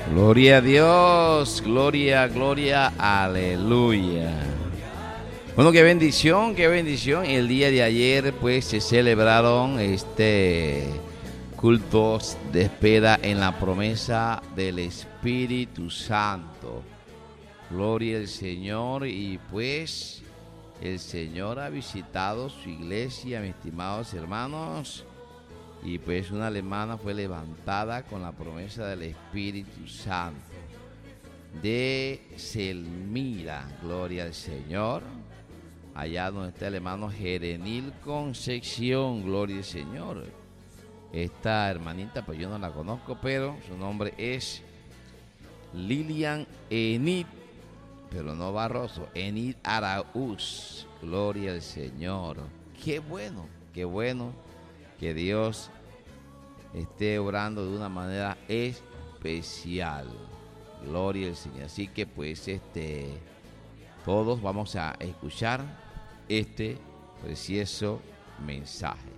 Gloria a Dios, gloria, gloria, aleluya. Bueno, qué bendición, qué bendición. El día de ayer pues se celebraron cultos de espera en la promesa del Espíritu Santo. Gloria al Señor. Y pues el Señor ha visitado su iglesia, mis estimados hermanos. Y pues una alemana fue levantada con la promesa del Espíritu Santo. De Selmira, gloria al Señor. Allá donde está el hermano Jerenil Concepción, gloria al Señor. Esta hermanita, pues yo no la conozco, pero su nombre es Lilian Enid, pero no Barroso, Enid Araúz, gloria al Señor. Qué bueno que Dios esté obrando de una manera especial. Gloria al Señor. Así que pues todos vamos a escuchar este precioso mensaje.